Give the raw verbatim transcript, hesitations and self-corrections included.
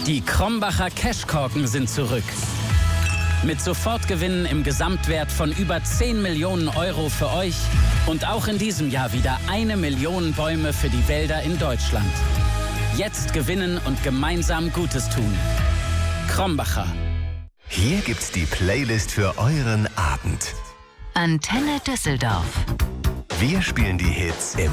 Die Krombacher Cashkorken sind zurück. Mit Sofortgewinnen im Gesamtwert von über zehn Millionen Euro für euch und auch in diesem Jahr wieder eine Million Bäume für die Wälder in Deutschland. Jetzt gewinnen und gemeinsam Gutes tun. Krombacher. Hier gibt's die Playlist für euren Abend. Antenne Düsseldorf. Wir spielen die Hits im